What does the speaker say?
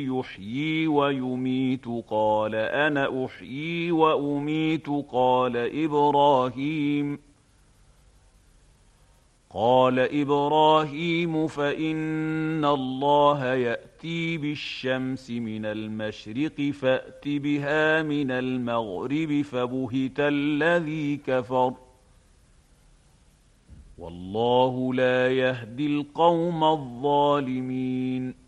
يحيي ويميت قال أنا أحيي وأميت قال إبراهيم فإن الله يأتي بالشمس من المشرق فأت بها من المغرب فبهت الذي كفر والله لا يهدي القوم الظالمين